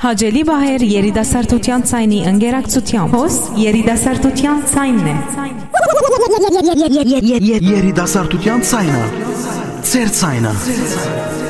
Հաջելի Վահեր երիտասարդության ցայնի ընկերակցությամբ հոս երիտասարդության ցայնն է։ Երիտասարդության ցայնը, ծեր ցայնը։